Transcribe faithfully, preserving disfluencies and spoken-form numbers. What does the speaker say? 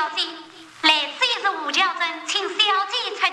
小姐，来这是吴家镇，请小姐出